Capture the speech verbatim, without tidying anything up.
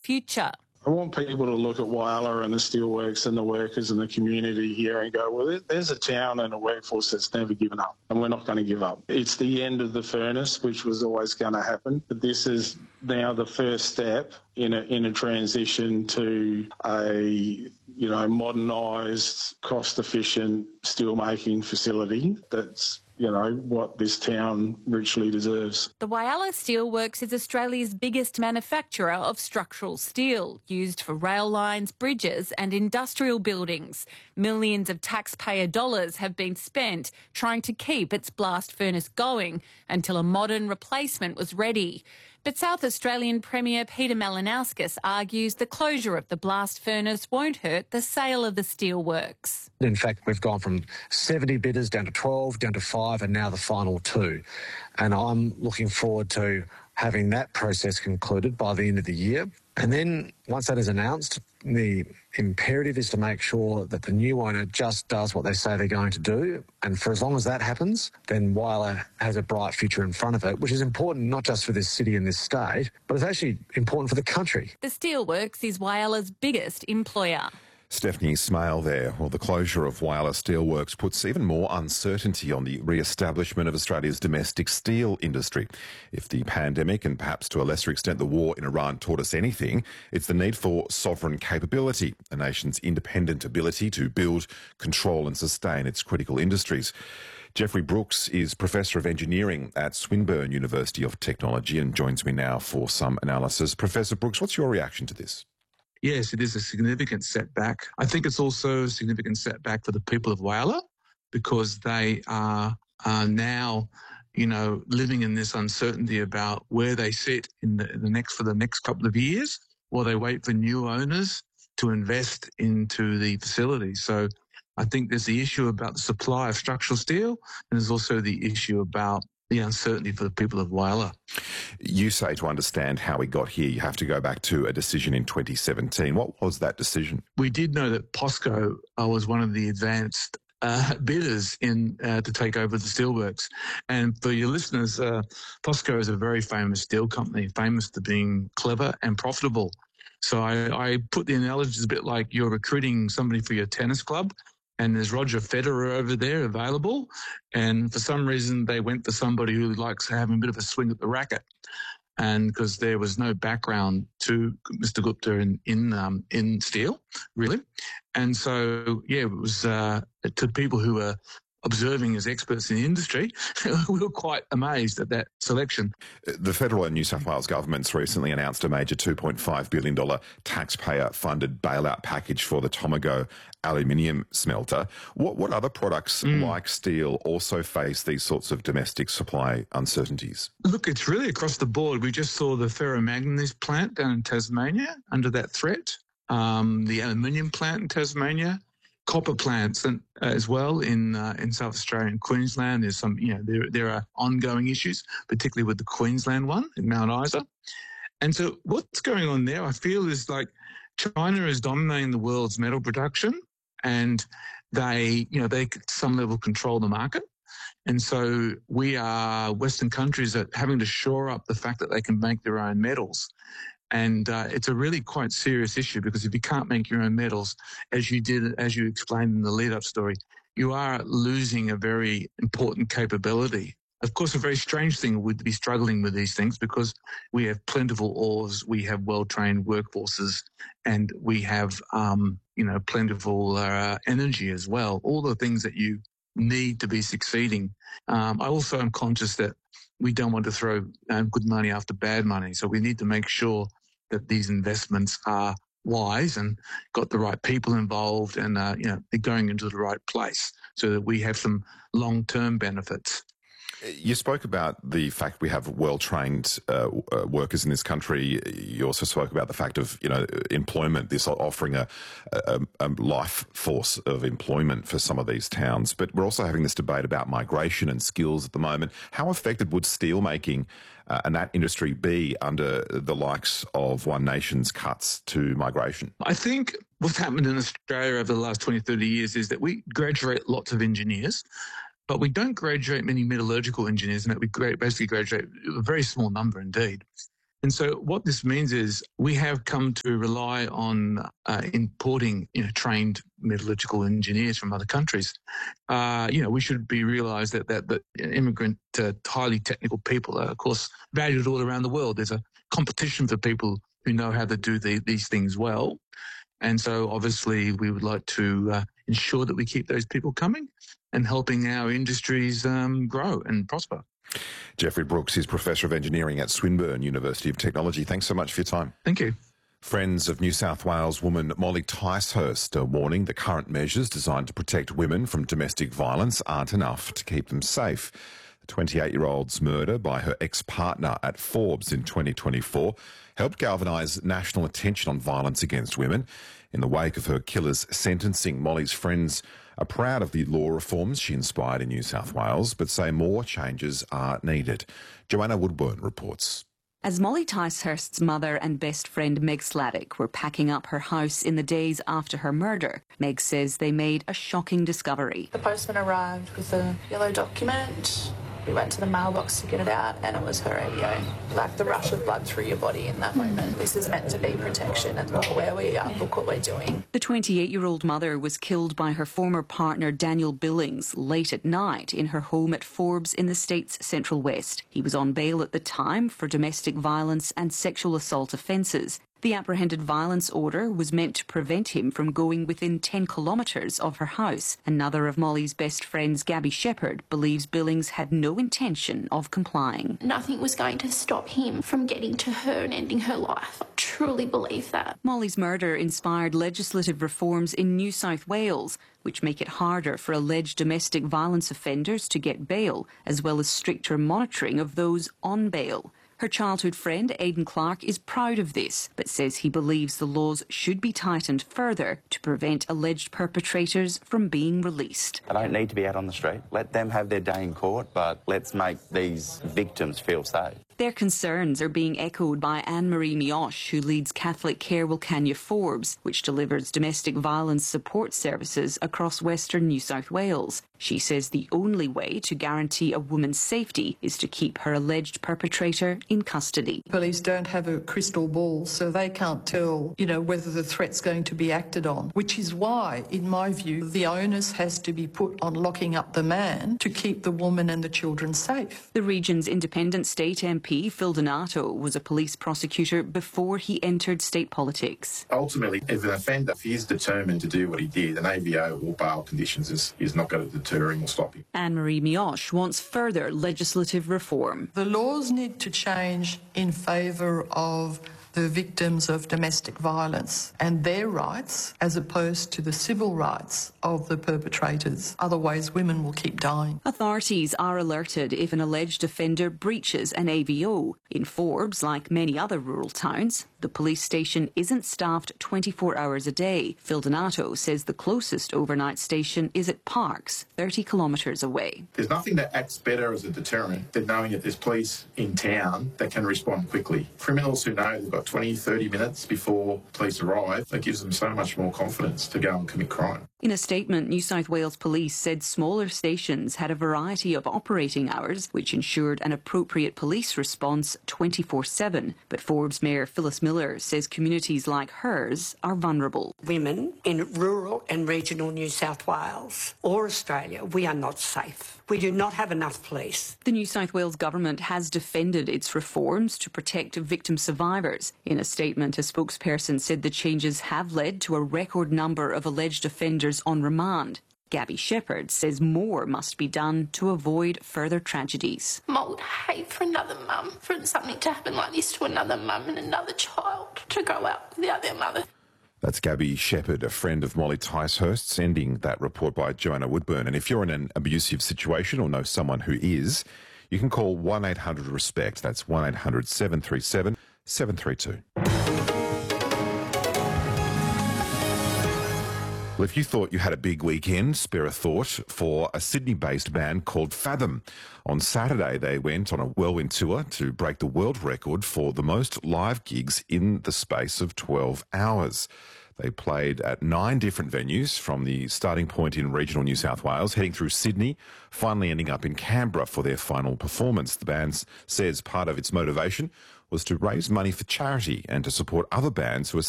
future. I want people to look at Whyalla and the steelworks and the workers and the community here and go, well, there's a town and a workforce that's never given up, and we're not going to give up. It's the end of the furnace, which was always going to happen, but this is now the first step in a, in a transition to a, you know, modernised, cost-efficient steelmaking facility that's, you know, what this town richly deserves. The Whyalla Steelworks is Australia's biggest manufacturer of structural steel, used for rail lines, bridges and industrial buildings. Millions of taxpayer dollars have been spent trying to keep its blast furnace going until a modern replacement was ready. But South Australian Premier Peter Malinauskas argues the closure of the blast furnace won't hurt the sale of the steelworks. In fact, we've gone from seventy bidders down to twelve, down to five, and now the final two. And I'm looking forward to having that process concluded by the end of the year. And then once that is announced, the imperative is to make sure that the new owner just does what they say they're going to do. And for as long as that happens, then Whyalla has a bright future in front of it, which is important not just for this city and this state, but it's actually important for the country. The Steelworks is Whyalla's biggest employer. Stephanie Smale there. Well, the closure of Whyalla Steelworks puts even more uncertainty on the re-establishment of Australia's domestic steel industry. If the pandemic and perhaps to a lesser extent the war in Iran taught us anything, it's the need for sovereign capability, a nation's independent ability to build, control and sustain its critical industries. Jeffrey Brooks is Professor of Engineering at Swinburne University of Technology and joins me now for some analysis. Professor Brooks, what's your reaction to this? Yes, it is a significant setback. I think it's also a significant setback for the people of Whyalla because they are, are now, you know, living in this uncertainty about where they sit in the, the next for the next couple of years while they wait for new owners to invest into the facility. So I think there's the issue about the supply of structural steel, and there's also the issue about the uncertainty for the people of Whyalla. You say to understand how we got here, you have to go back to a decision in twenty seventeen. What was that decision? We did know that POSCO uh, was one of the advanced uh, bidders in uh, to take over the steelworks. And for your listeners, uh, POSCO is a very famous steel company, famous for being clever and profitable. So I, I put the analogy as a bit like you're recruiting somebody for your tennis club, and there's Roger Federer over there available, and for some reason they went for somebody who likes having a bit of a swing at the racket, and because there was no background to Mister Gupta in in, um, in steel, really, and so yeah, it was uh, to people who were observing as experts in the industry, we were quite amazed at that selection. The federal and New South Wales governments recently announced a major two point five billion dollars taxpayer-funded bailout package for the Tomago aluminium smelter. What, what other products mm. like steel also face these sorts of domestic supply uncertainties? Look, it's really across the board. We just saw the ferromanganese plant down in Tasmania under that threat, um, the aluminium plant in Tasmania, copper plants and, uh, as well in uh, in South Australia and Queensland. There's some, you know, there there are ongoing issues, particularly with the Queensland one in Mount Isa. And so what's going on there, I feel, is like China is dominating the world's metal production, and they, you know, they to some level control the market. And so we are Western countries that having to shore up the fact that they can make their own metals. And uh, it's a really quite serious issue, because if you can't make your own metals, as you did, as you explained in the lead-up story, you are losing a very important capability. Of course, a very strange thing would be struggling with these things, because we have plentiful ores, we have well-trained workforces, and we have, um, you know, plentiful uh, energy as well. All the things that you need to be succeeding. Um, I also am conscious that we don't want to throw uh, good money after bad money, so we need to make sure that these investments are wise and got the right people involved, and uh, you know, they're going into the right place so that we have some long-term benefits. You spoke about the fact we have well-trained uh, uh, workers in this country. You also spoke about the fact of, you know, employment, this offering a, a, a life force of employment for some of these towns. But we're also having this debate about migration and skills at the moment. How affected would steelmaking uh, and that industry be under the likes of One Nation's cuts to migration? I think what's happened in Australia over the last twenty, thirty years is that we graduate lots of engineers, but we don't graduate many metallurgical engineers, and that we basically graduate a very small number indeed. And so what this means is we have come to rely on uh, importing, you know, trained metallurgical engineers from other countries. Uh, you know, we should be realised that, that, that immigrant, uh, highly technical people are, of course, valued all around the world. There's a competition for people who know how to do the, these things well. And so obviously we would like to uh, ensure that we keep those people coming and helping our industries um, grow and prosper. Jeffrey Brooks is Professor of Engineering at Swinburne University of Technology. Thanks so much for your time. Thank you. Friends of New South Wales woman Molly Ticehurst are warning the current measures designed to protect women from domestic violence aren't enough to keep them safe. The twenty-eight-year-old's murder by her ex-partner at Forbes in twenty twenty-four helped galvanise national attention on violence against women. In the wake of her killer's sentencing, Molly's friends are proud of the law reforms she inspired in New South Wales, but say more changes are needed. Joanna Woodburn reports. As Molly Ticehurst's mother and best friend Meg Sladdick were packing up her house in the days after her murder, Meg says they made a shocking discovery. The postman arrived with a yellow document. We went to the mailbox to get it out and it was her A V O. Like the rush of blood through your body in that moment. This is meant to be protection and look where we are, look what we're doing. The twenty-eight-year-old mother was killed by her former partner Daniel Billings late at night in her home at Forbes in the state's Central West. He was on bail at the time for domestic violence and sexual assault offences. The apprehended violence order was meant to prevent him from going within ten kilometres of her house. Another of Molly's best friends, Gabby Shepherd, believes Billings had no intention of complying. Nothing was going to stop him from getting to her and ending her life. I truly believe that. Molly's murder inspired legislative reforms in New South Wales, which make it harder for alleged domestic violence offenders to get bail, as well as stricter monitoring of those on bail. Her childhood friend, Aidan Clark, is proud of this, but says he believes the laws should be tightened further to prevent alleged perpetrators from being released. They don't need to be out on the street. Let them have their day in court, but let's make these victims feel safe. Their concerns are being echoed by Anne-Marie Miosh, who leads Catholic Care Wilcannia Forbes, which delivers domestic violence support services across Western New South Wales. She says the only way to guarantee a woman's safety is to keep her alleged perpetrator in custody. Police don't have a crystal ball, so they can't tell, you know, whether the threat's going to be acted on, which is why, in my view, the onus has to be put on locking up the man to keep the woman and the children safe. The region's independent state M P, Phil Donato, was a police prosecutor before he entered state politics. Ultimately, if an offender is determined to do what he did, an A V O or bail conditions is, is not going to deter him or stop him. Anne-Marie Miosh wants further legislative reform. The laws need to change in favour of the victims of domestic violence and their rights as opposed to the civil rights of the perpetrators. Otherwise, women will keep dying. Authorities are alerted if an alleged offender breaches an A V O. In Forbes, like many other rural towns, the police station isn't staffed twenty-four hours a day. Phil Donato says the closest overnight station is at Parkes, thirty kilometres away. There's nothing that acts better as a deterrent than knowing that there's police in town that can respond quickly. Criminals who know they've got twenty, thirty minutes before police arrive, that gives them so much more confidence to go and commit crime. In a statement, New South Wales Police said smaller stations had a variety of operating hours, which ensured an appropriate police response twenty-four seven. But Forbes Mayor Phyllis Miller says communities like hers are vulnerable. Women in rural and regional New South Wales or Australia, we are not safe. We do not have enough police. The New South Wales government has defended its reforms to protect victim survivors. In a statement, a spokesperson said the changes have led to a record number of alleged offenders on remand. Gabby Shepherd says more must be done to avoid further tragedies. I would hate for another mum, for something to happen like this to another mum and another child to grow up without their mother. That's Gabby Shepherd, a friend of Molly Ticehurst, sending that report by Joanna Woodburn. And if you're in an abusive situation or know someone who is, you can call one eight hundred RESPECT. That's one eight hundred seven three seven seven three two. Well, if you thought you had a big weekend, spare a thought for a Sydney-based band called Fathom. On Saturday, they went on a whirlwind tour to break the world record for the most live gigs in the space of twelve hours. They played at nine different venues from the starting point in regional New South Wales, heading through Sydney, finally ending up in Canberra for their final performance. The band says part of its motivation was to raise money for charity and to support other bands who are